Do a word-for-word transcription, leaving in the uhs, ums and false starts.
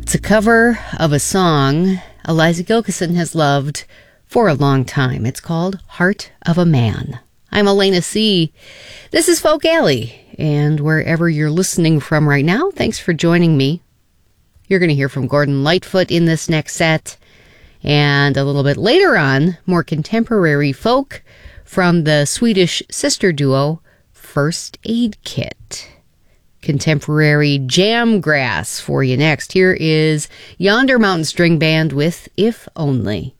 It's a cover of a song Eliza Gilkyson has loved for a long time. It's called Heart of a Man. I'm Elena C. This is Folk Alley, and wherever you're listening from right now, thanks for joining me. You're going to hear from Gordon Lightfoot in this next set, and a little bit later on, more contemporary folk from the Swedish sister duo First Aid Kit. Contemporary jamgrass for you next. Here is Yonder Mountain String Band with If Only.